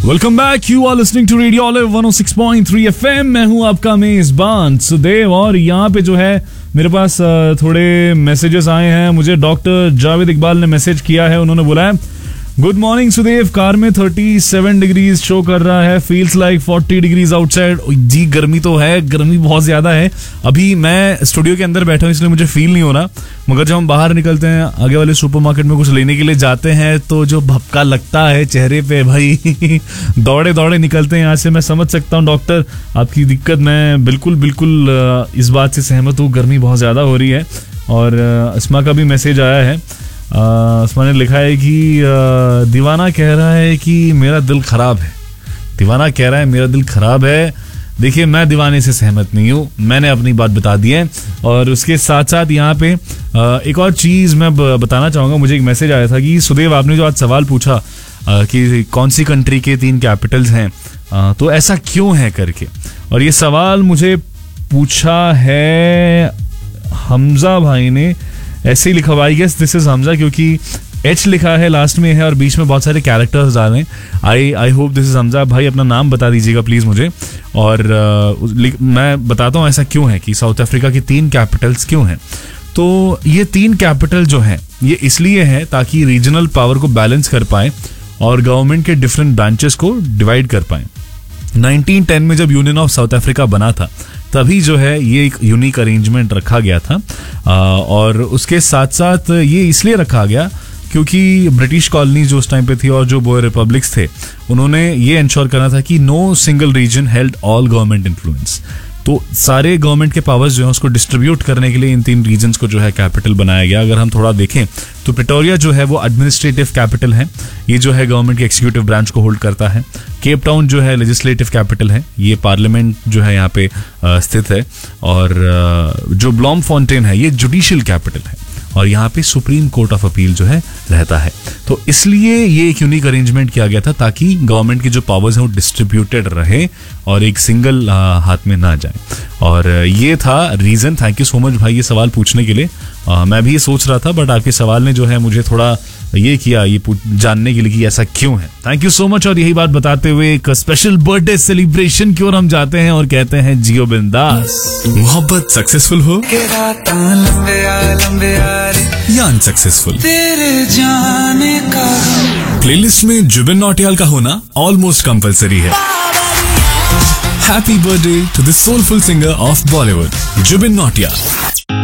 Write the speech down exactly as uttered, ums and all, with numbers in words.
Welcome back, you are listening to radio olive one O six point three F M. मैं हूं आपका मेजबान सुदेव और यहाँ पे जो है मेरे पास थोड़े मैसेजेस आए हैं। मुझे डॉक्टर जावेद इकबाल ने मैसेज किया है। उन्होंने बोला है, गुड मॉर्निंग सुदेव, कार में थर्टी सेवन डिग्रीज शो कर रहा है, feels like forty degrees outside. जी गर्मी तो है, गर्मी बहुत ज्यादा है। अभी मैं स्टूडियो के अंदर बैठा हूँ इसलिए मुझे फील नहीं हो रहा, मगर जब हम बाहर निकलते हैं, आगे वाले सुपरमार्केट में कुछ लेने के लिए जाते हैं, तो जो भपका लगता है चेहरे पे भाई दौड़े दौड़े निकलते हैं यहाँ से। मैं समझ सकता हूँ डॉक्टर आपकी दिक्कत, मैं बिल्कुल बिल्कुल इस बात से सहमत हूँ। गर्मी बहुत ज्यादा हो रही है। और अस्मा का भी मैसेज आया है। अस्मा ने लिखा है कि आ, दीवाना कह रहा है कि मेरा दिल खराब है। दीवाना कह रहा है मेरा दिल खराब है। देखिए, मैं दीवाने से सहमत नहीं हूँ, मैंने अपनी बात बता दी है। और उसके साथ साथ यहाँ पे आ, एक और चीज मैं बताना चाहूंगा। मुझे एक मैसेज आया था कि सुदेव, आपने जो आज सवाल पूछा आ, कि कौन सी कंट्री के तीन कैपिटल्स हैं, आ, तो ऐसा क्यों है करके, और ये सवाल मुझे पूछा है हमजा भाई ने। ऐसे ही लिखा हुआ, I guess this is Hamza, क्योंकि एच लिखा है लास्ट में है और बीच में बहुत सारे कैरेक्टर्स डाले। आई I hope this is Hamza. भाई अपना नाम बता दीजिएगा प्लीज मुझे। और uh, मैं बताता हूँ ऐसा क्यों है कि साउथ अफ्रीका की तीन कैपिटल्स क्यों हैं। तो ये तीन कैपिटल जो हैं ये इसलिए है ताकि रीजनल पावर को बैलेंस कर पाए और गवर्नमेंट के डिफरेंट ब्रांचेस को डिवाइड कर पाए। नाइनटीन टेन में जब यूनियन ऑफ साउथ अफ्रीका बना था, तभी जो है ये एक यूनिक अरेंजमेंट रखा गया था। आ, और उसके साथ साथ ये इसलिए रखा गया क्योंकि ब्रिटिश कॉलोनीज जो उस टाइम पे थी और जो बोए रिपब्लिक्स थे, उन्होंने ये इंश्योर करना था कि no single reason held all government influence. तो सारे गवर्नमेंट के पावर्स जो है उसको डिस्ट्रीब्यूट करने के लिए इन तीन रीजन्स को जो है कैपिटल बनाया गया। अगर हम थोड़ा देखें तो प्रिटोरिया जो है वो एडमिनिस्ट्रेटिव कैपिटल है, ये जो है गवर्नमेंट के एक्सिक्यूटिव ब्रांच को होल्ड करता है। केप टाउन जो है लेजिस्लेटिव कैपिटल है, ये पार्लियामेंट जो है यहाँ पे स्थित है। और जो ब्लॉम फाउंटेन है ये जुडिशियल कैपिटल है और यहाँ पे सुप्रीम कोर्ट ऑफ अपील जो है रहता है। तो इसलिए ये एक यूनिक अरेंजमेंट किया गया था ताकि गवर्नमेंट की जो पावर्स हैं वो डिस्ट्रीब्यूटेड रहे और एक सिंगल हाथ में ना जाए। और ये था reason. Thank you so much भाई ये सवाल पूछने के लिए। आ, मैं भी ये सोच रहा था, बट आपके सवाल ने जो है मुझे थोड़ा ये किया, ये जानने के लिए कि ऐसा क्यों है। Thank you so much. और यही बात बताते हुए एक स्पेशल बर्थडे सेलिब्रेशन की ओर हम जाते हैं और कहते हैं जियो बिंदास। मोहब्बत सक्सेसफुल हो या अनसक्सेसफुल, तेरे जाने का प्लेलिस्ट में जुबिन नौटियाल का होना ऑलमोस्ट कंपलसरी है। Happy birthday to the soulful singer of Bollywood, Zubin Nautiyal.